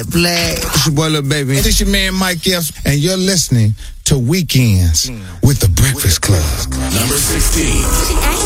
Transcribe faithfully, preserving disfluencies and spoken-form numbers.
Black. It's your boy, Lil Baby. And it's your man, Mike Epps. And you're listening to Weekends with the Breakfast Club. Number sixteen.